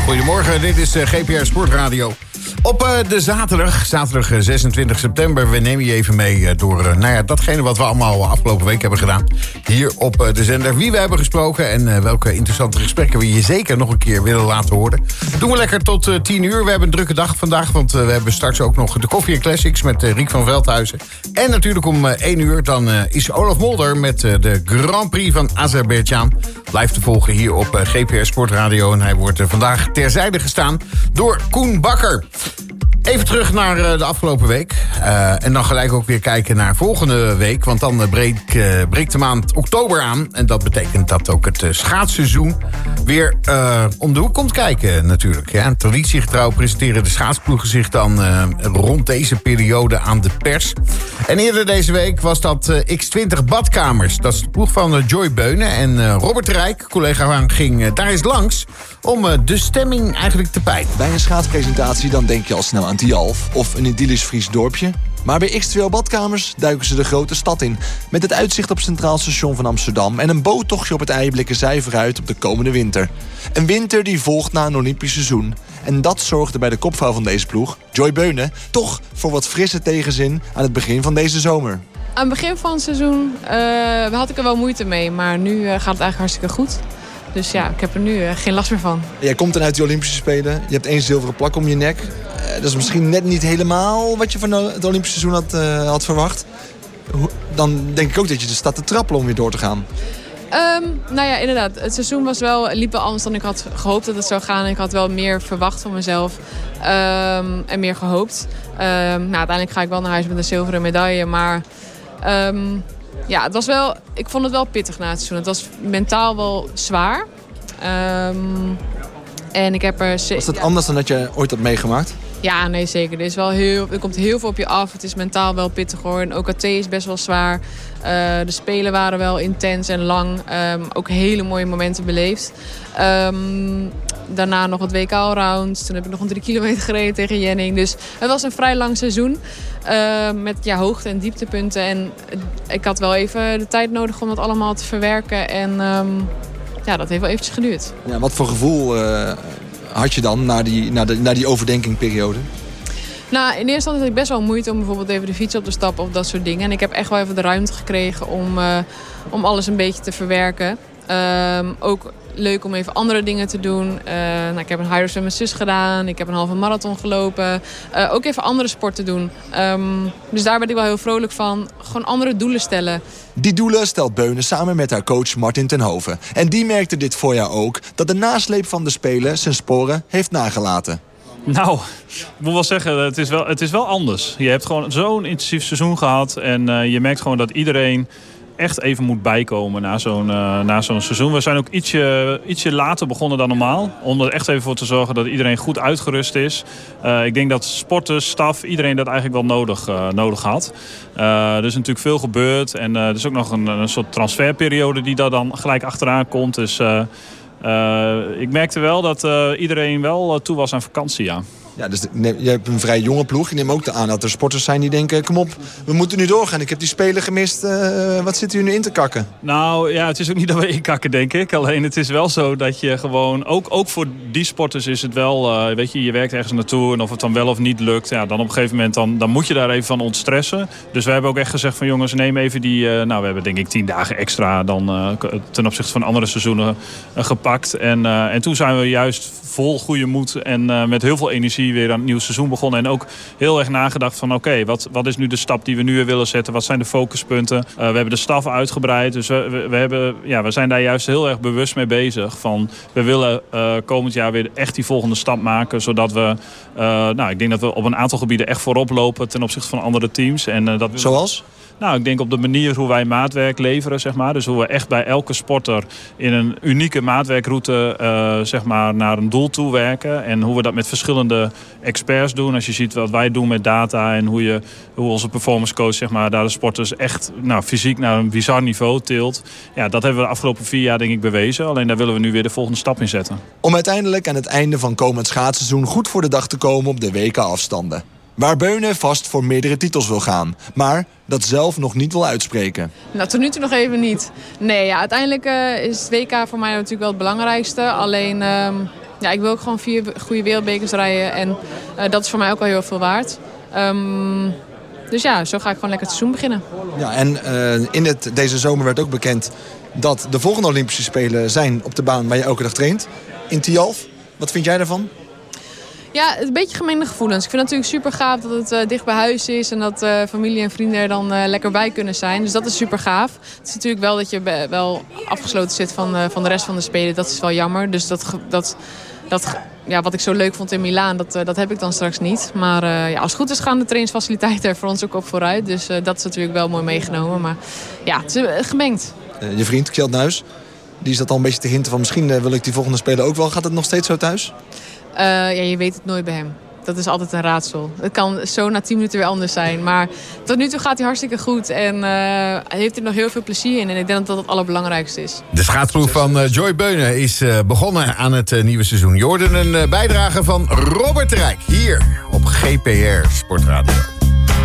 Goedemorgen, dit is GPR Sportradio. Op de zaterdag 26 september, we nemen je even mee door datgene wat we allemaal afgelopen week hebben gedaan. Hier op de zender. Wie we hebben gesproken en welke interessante gesprekken we je zeker nog een keer willen laten horen. Doen we lekker tot 10 uur. We hebben een drukke dag vandaag, want we hebben straks ook nog de Koffie & Classics met Riek van Veldhuizen. En natuurlijk om 1 uur dan is Olaf Mulder met de Grand Prix van Azerbeidzjan live te volgen hier op GPR Sportradio. En hij wordt vandaag terzijde gestaan door Koen Bakker. Even terug naar de afgelopen week. En dan gelijk ook weer kijken naar volgende week. Want dan breekt de maand oktober aan. En dat betekent dat ook het schaatsseizoen weer om de hoek komt kijken natuurlijk. Ja, traditiegetrouw presenteren de schaatsploegen zich dan rond deze periode aan de pers. En eerder deze week was dat X20 Badkamers. Dat is de ploeg van Joy Beunen. En Robert Rijk, collega, ging daar eens langs om de stemming eigenlijk te peilen. Bij een schaatspresentatie dan denk je al snel aan Tialf of een idyllisch Fries dorpje. Maar bij X2 Badkamers duiken ze de grote stad in. Met het uitzicht op het Centraal Station van Amsterdam en een boottochtje op het IJ blikken zij vooruit op de komende winter. Een winter die volgt na een Olympisch seizoen. En dat zorgde bij de kopvrouw van deze ploeg, Joy Beunen, toch voor wat frisse tegenzin aan het begin van deze zomer. Aan het begin van het seizoen had ik er wel moeite mee, maar nu gaat het eigenlijk hartstikke goed. Dus ja, ik heb er nu geen last meer van. Jij komt dan uit de Olympische Spelen. Je hebt 1 zilveren plak om je nek. Dat is misschien net niet helemaal wat je van het Olympische seizoen had verwacht. Dan denk ik ook dat je staat te trappelen om weer door te gaan. Nou ja, inderdaad. Het seizoen liep wel anders dan ik had gehoopt dat het zou gaan. Ik had wel meer verwacht van mezelf en meer gehoopt. Uiteindelijk ga ik wel naar huis met een zilveren medaille. Maar ja, ik vond het wel pittig na het seizoen. Het was mentaal wel zwaar. En ik heb was dat anders dan dat je ooit had meegemaakt? Ja, nee, zeker. Er komt heel veel op je af. Het is mentaal wel pittig hoor. En OKT is best wel zwaar. De spelen waren wel intens en lang. Ook hele mooie momenten beleefd. Daarna nog het WK Allround. Toen heb ik nog een 3 kilometer gereden tegen Jenning. Dus het was een vrij lang seizoen. Met hoogte- en dieptepunten. En ik had wel even de tijd nodig om dat allemaal te verwerken. En dat heeft wel eventjes geduurd. Ja, wat voor gevoel had je dan na die overdenkingperiode? Nou, in eerste instantie had ik best wel moeite om bijvoorbeeld even de fiets op te stappen of dat soort dingen. En ik heb echt wel even de ruimte gekregen om alles een beetje te verwerken. Ook leuk om even andere dingen te doen. Ik heb een high-road met mijn zus gedaan. Ik heb een halve marathon gelopen. Ook even andere sporten doen. Dus daar ben ik wel heel vrolijk van. Gewoon andere doelen stellen. Die doelen stelt Beunen samen met haar coach Martin ten Hove. En die merkte dit voorjaar ook dat de nasleep van de Spelen zijn sporen heeft nagelaten. Nou, ik moet wel zeggen, het is wel anders. Je hebt gewoon zo'n intensief seizoen gehad. En je merkt gewoon dat iedereen echt even moet bijkomen na zo'n seizoen. We zijn ook ietsje later begonnen dan normaal. Om er echt even voor te zorgen dat iedereen goed uitgerust is. Ik denk dat sporters, staf, iedereen dat eigenlijk wel nodig had. Er is natuurlijk veel gebeurd. En er is ook nog een soort transferperiode die daar dan gelijk achteraan komt. Dus ik merkte wel dat iedereen wel toe was aan vakantie, ja. Ja, dus je hebt een vrij jonge ploeg. Je neemt ook aan dat er sporters zijn die denken, kom op, we moeten nu doorgaan. Ik heb die Spelen gemist. Wat zitten jullie nu in te kakken? Nou ja, het is ook niet dat we inkakken, denk ik. Alleen het is wel zo dat je gewoon, ook voor die sporters is het wel, je werkt ergens naartoe en of het dan wel of niet lukt, ja, dan op een gegeven moment dan moet je daar even van ontstressen. Dus we hebben ook echt gezegd van jongens, neem even die, we hebben denk ik 10 dagen extra dan ten opzichte van andere seizoenen gepakt. En toen zijn we juist vol goede moed en met heel veel energie weer aan het nieuwe seizoen begonnen. En ook heel erg nagedacht van oké, wat is nu de stap die we nu weer willen zetten? Wat zijn de focuspunten? We hebben de staf uitgebreid. Dus we zijn daar juist heel erg bewust mee bezig. Van, we willen komend jaar weer echt die volgende stap maken. Zodat we, ik denk dat we op een aantal gebieden echt voorop lopen ten opzichte van andere teams. En, Zoals? Nou, ik denk op de manier hoe wij maatwerk leveren, zeg maar. Dus hoe we echt bij elke sporter in een unieke maatwerkroute naar een doel toe werken. En hoe we dat met verschillende experts doen. Als je ziet wat wij doen met data en hoe onze performance coach daar de sporters echt fysiek naar een bizar niveau tilt. Ja, dat hebben we de afgelopen 4 jaar denk ik bewezen. Alleen daar willen we nu weer de volgende stap in zetten. Om uiteindelijk aan het einde van komend schaatsseizoen goed voor de dag te komen op de WK-afstanden. Waar Beunen vast voor meerdere titels wil gaan, maar dat zelf nog niet wil uitspreken. Nou, tot nu toe nog even niet. Nee, ja, uiteindelijk is het WK voor mij natuurlijk wel het belangrijkste. Alleen, Ja, ik wil ook gewoon 4 goede wereldbekers rijden. En dat is voor mij ook al heel veel waard. Dus ja, zo ga ik gewoon lekker het seizoen beginnen. Ja, en deze zomer werd ook bekend dat de volgende Olympische Spelen zijn op de baan waar je elke dag traint. In Tialf. Wat vind jij daarvan? Ja, een beetje gemengde gevoelens. Ik vind het natuurlijk super gaaf dat het dicht bij huis is. En dat familie en vrienden er dan lekker bij kunnen zijn. Dus dat is super gaaf. Het is natuurlijk wel dat je wel afgesloten zit van de rest van de Spelen. Dat is wel jammer. Dus wat ik zo leuk vond in Milaan, dat heb ik dan straks niet. Maar als het goed is gaan de trainingsfaciliteiten er voor ons ook op vooruit. Dus dat is natuurlijk wel mooi meegenomen. Maar ja, het is gemengd. Je vriend, Kjeld Nuis, die is dat al een beetje te hinten van misschien wil ik die volgende Spelen ook wel. Gaat het nog steeds zo thuis? Je weet het nooit bij hem. Dat is altijd een raadsel. Het kan zo na 10 minuten weer anders zijn. Maar tot nu toe gaat hij hartstikke goed. En hij heeft er nog heel veel plezier in. En ik denk dat dat het allerbelangrijkste is. De schaatsploeg van Joy Beunen is begonnen aan het nieuwe seizoen. Je hoorde een bijdrage van Robert de Rijk hier op GPR Sportradio.